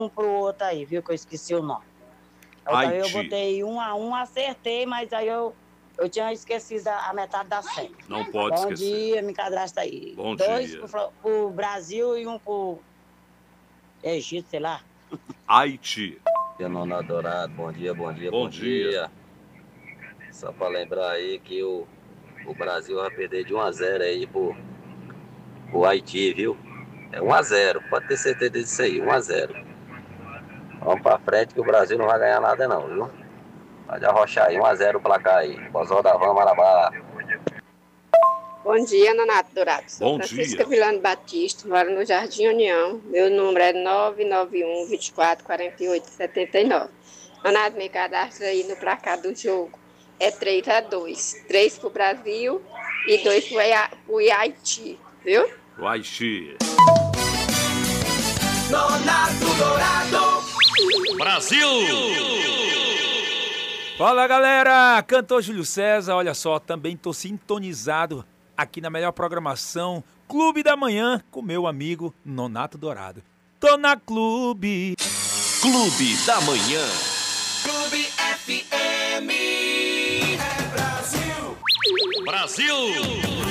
pro outro aí, viu? Que eu esqueci o nome. Aí eu botei 1 a 1, acertei, mas aí eu tinha esquecido a metade da senha. Não pode esquecer. Bom dia, me cadastra aí. Bom 2 dia. pro Brasil e 1 pro Egito, sei lá. Haiti. Nonato Dourado, bom dia, bom dia, Bom dia. Só pra lembrar aí que o Brasil vai perder de 1 a 0 aí pro Haiti, viu? É 1 a 0, pode ter certeza disso aí, 1 a 0. Vamos pra frente que o Brasil não vai ganhar nada não, viu? Pode arrochar aí, 1 a 0 o placar aí. Bozó da Van, Marabá. Bom dia, Nonato Dourado. Sou Bom Francisca dia. Vilano Batista, moro no Jardim União. Meu número é 991 24 48 79. Nonato, me cadastra aí no placar do jogo. É 3 a 2. 3 pro Brasil e 2 pro Haiti, viu? O Haiti. Nonato Dourado. Brasil! Fala, galera! Cantor Júlio César, olha só, também tô sintonizado aqui na melhor programação Clube da Manhã com meu amigo Nonato Dourado. Tô na Clube. Clube da Manhã. Clube FM. É Brasil. Brasil!